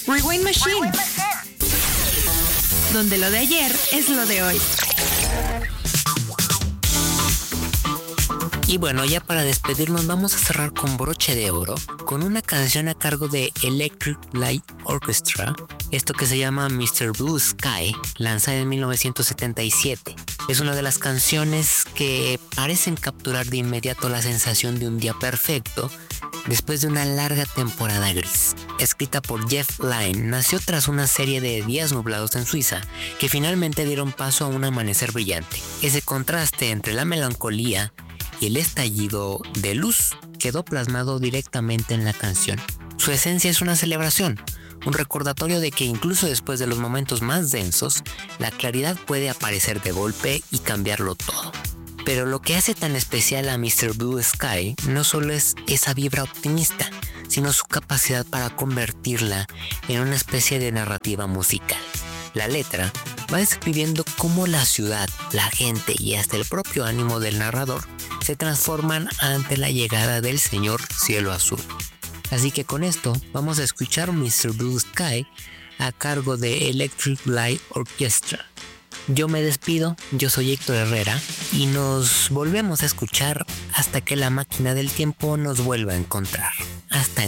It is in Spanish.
Rewind Machine, donde lo de ayer es lo de hoy. Y bueno, ya para despedirnos vamos a cerrar con broche de oro, con una canción a cargo de Electric Light Orchestra, esto que se llama Mr. Blue Sky, lanzada en 1977. Es una de las canciones que parecen capturar de inmediato la sensación de un día perfecto después de una larga temporada gris. Escrita por Jeff Lynne, nació tras una serie de días nublados en Suiza que finalmente dieron paso a un amanecer brillante. Ese contraste entre la melancolía y el estallido de luz quedó plasmado directamente en la canción. Su esencia es una celebración, un recordatorio de que incluso después de los momentos más densos, la claridad puede aparecer de golpe y cambiarlo todo. Pero lo que hace tan especial a Mr. Blue Sky no solo es esa vibra optimista, sino su capacidad para convertirla en una especie de narrativa musical. La letra va describiendo cómo la ciudad, la gente y hasta el propio ánimo del narrador se transforman ante la llegada del señor cielo azul. Así que con esto vamos a escuchar Mr. Blue Sky a cargo de Electric Light Orchestra. Yo me despido, yo soy Héctor Herrera y nos volvemos a escuchar hasta que la máquina del tiempo nos vuelva a encontrar. Hasta entonces.